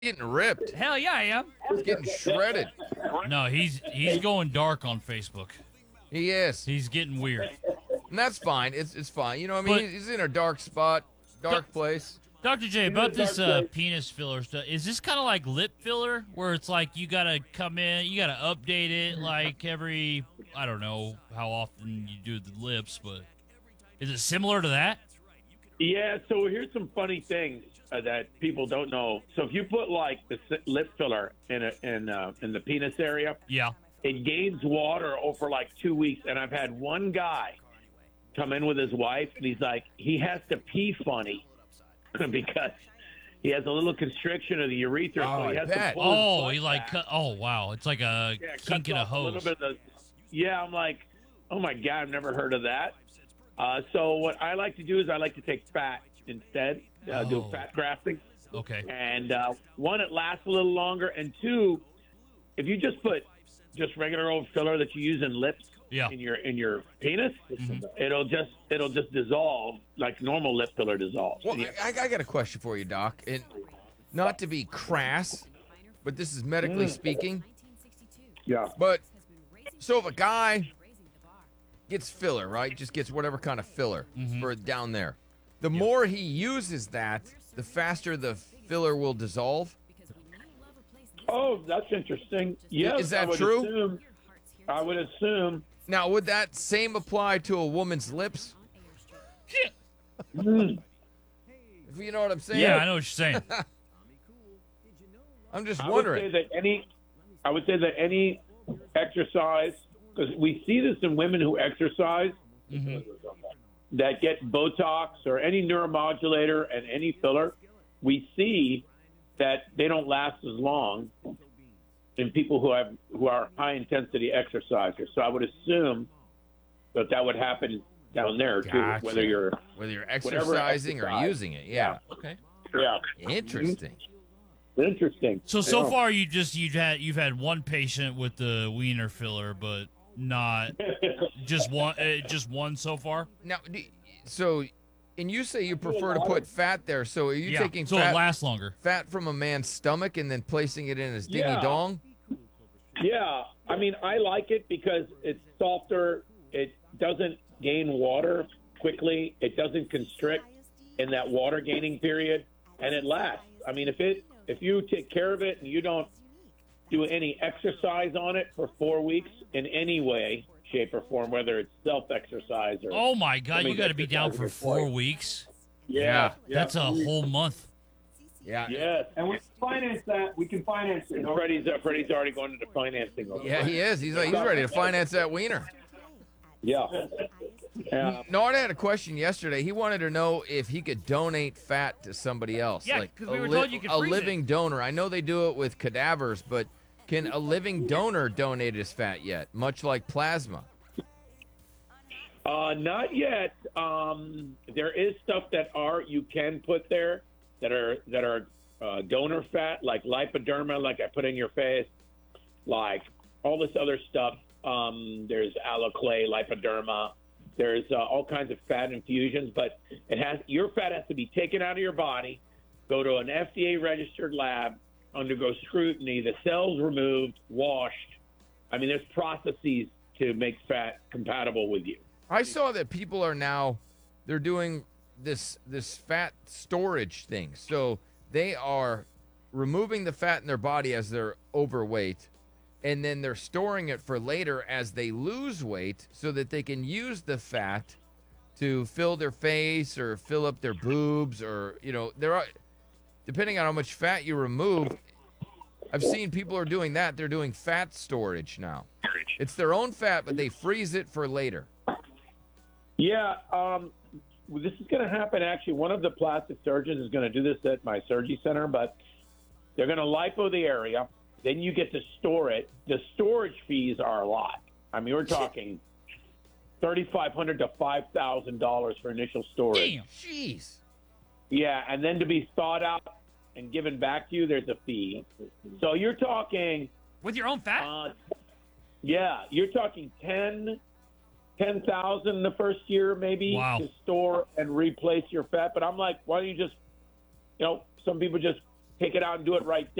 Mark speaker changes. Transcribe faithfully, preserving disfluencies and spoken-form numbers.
Speaker 1: getting ripped.
Speaker 2: Hell yeah, I am.
Speaker 1: He's getting shredded.
Speaker 2: No, he's he's going dark on Facebook.
Speaker 1: He is.
Speaker 2: He's getting weird.
Speaker 1: And that's fine. It's it's fine. You know what I mean?
Speaker 2: But-
Speaker 1: He's in a dark spot, dark place.
Speaker 2: Doctor J, about this uh, penis filler stuff, is this kind of like lip filler, where it's like you gotta come in, you gotta update it like every, I don't know how often you do the lips, but is it similar to that?
Speaker 3: Yeah, so here's some funny things uh, that people don't know. So if you put like the s- lip filler in a, in uh, in the penis area,
Speaker 2: Yeah.
Speaker 3: it gains water over like two weeks. And I've had one guy come in with his wife, and he's like, he has to pee funny because he has a little constriction of the urethra.
Speaker 1: Oh,
Speaker 3: so he
Speaker 1: I
Speaker 3: has
Speaker 1: bet.
Speaker 3: to pull his
Speaker 2: Oh,
Speaker 3: butt
Speaker 2: he like
Speaker 3: back.
Speaker 2: cut. Oh wow, it's like a
Speaker 3: Yeah, it
Speaker 2: kink
Speaker 3: cuts
Speaker 2: in a
Speaker 3: off little
Speaker 2: hose.
Speaker 3: bit of the- yeah, I'm like, oh my God, I've never heard of that. Uh, so what I like to do is I like to take fat instead, uh, do
Speaker 2: Oh.
Speaker 3: fat grafting.
Speaker 2: Okay.
Speaker 3: And uh, one, it lasts a little longer. And two, if you just put just regular old filler that you use in lips
Speaker 2: Yeah.
Speaker 3: in your in your penis,
Speaker 2: Mhm.
Speaker 3: it'll just it'll just dissolve like normal lip filler dissolves.
Speaker 1: Well,
Speaker 3: And you-
Speaker 1: I, I got a question for you, Doc. And not to be crass, but this is medically
Speaker 3: Mm.
Speaker 1: speaking.
Speaker 3: yeah.
Speaker 1: But so if a guy gets filler, right? Just gets whatever kind of filler
Speaker 2: Mhm.
Speaker 1: for down there. The more he uses that, the faster the filler will dissolve.
Speaker 3: Oh, that's interesting. Yes,
Speaker 1: Is that
Speaker 3: I would
Speaker 1: true?
Speaker 3: Assume, I would assume.
Speaker 1: Now, would that same apply to a woman's lips?
Speaker 3: Mm.
Speaker 1: If you know what I'm saying?
Speaker 2: Yeah, I know what you're saying.
Speaker 1: I'm just
Speaker 3: I
Speaker 1: wondering.
Speaker 3: would say that any, I would say that any exercise, because we see this in women who exercise,
Speaker 2: hmm
Speaker 3: that get Botox or any neuromodulator and any filler, we see that they don't last as long in people who have who are high intensity exercisers. So I would assume that that would happen down there too,
Speaker 1: Gotcha.
Speaker 3: whether you're
Speaker 1: Whether you're
Speaker 3: Whatever
Speaker 1: exercising or
Speaker 3: exercise.
Speaker 1: using it. Yeah.
Speaker 2: Okay.
Speaker 3: yeah
Speaker 1: Interesting.
Speaker 3: interesting.
Speaker 2: So so
Speaker 3: Yeah.
Speaker 2: far you just you've had you've had one patient with the wiener filler, but not just one. Uh, just one so far.
Speaker 1: Now, do- so, and you say you prefer to put fat there. So are you
Speaker 2: yeah.
Speaker 1: taking
Speaker 2: so
Speaker 1: fat,
Speaker 2: it lasts longer.
Speaker 1: fat from a man's stomach and then placing it in his dingy
Speaker 3: Yeah.
Speaker 1: dong?
Speaker 3: Yeah, I mean, I like it because it's softer. It doesn't gain water quickly. It doesn't constrict in that water gaining period, and it lasts. I mean, if it if you take care of it and you don't do any exercise on it for four weeks in any way, shape, or form, whether it's self exercise or
Speaker 2: Oh my God,
Speaker 3: I mean,
Speaker 2: you got to be down for
Speaker 3: exercise
Speaker 2: four
Speaker 3: is
Speaker 2: weeks.
Speaker 3: yeah, yeah.
Speaker 2: That's a whole month.
Speaker 1: Yeah.
Speaker 3: yes.
Speaker 4: And we finance that. We can finance it.
Speaker 3: And Freddie's uh, Freddie's already going into financing. over
Speaker 1: Yeah,
Speaker 3: it.
Speaker 1: he is. He's like, he's ready to finance that wiener.
Speaker 3: Yeah. Yeah.
Speaker 1: Nard had a question yesterday. He wanted to know if he could donate fat to somebody else.
Speaker 2: Yeah,
Speaker 1: like
Speaker 2: 'cause we
Speaker 1: a
Speaker 2: were told you could
Speaker 1: a
Speaker 2: freeze it.
Speaker 1: living donor. I know they do it with cadavers, but can a living donor donate his fat yet? Much like plasma.
Speaker 3: Uh, not yet. Um, there is stuff that are you can put there that are that are uh, donor fat, like lipoderma, like I put in your face, like all this other stuff. Um, there's alloclay, lipoderma. There's uh, all kinds of fat infusions, but it has your fat has to be taken out of your body, go to an F D A registered lab, undergo scrutiny, the cells removed, washed. I mean, there's processes to make fat compatible with you.
Speaker 1: I saw that people are now they're doing this this fat storage thing. So they are removing the fat in their body as they're overweight, and then they're storing it for later as they lose weight so that they can use the fat to fill their face or fill up their boobs, or you know, there are depending on how much fat you remove. I've seen people are doing that. They're doing fat storage now. It's their own fat, but they freeze it for later.
Speaker 3: Yeah, um, well, this is going to happen. Actually, one of the plastic surgeons is going to do this at my surgery center, but they're going to lipo the area. Then you get to store it. The storage fees are a lot. I mean, we're talking thirty-five hundred to five thousand dollars for initial storage.
Speaker 2: Damn.
Speaker 1: Jeez.
Speaker 3: Yeah, and then to be thawed out and given back to you, there's a fee. So you're talking,
Speaker 2: With your own fat?
Speaker 3: uh, yeah, you're talking ten. ten thousand the first year maybe
Speaker 2: Wow.
Speaker 3: to store and replace your fat. But I'm like, why don't you just, you know, some people just take it out and do it right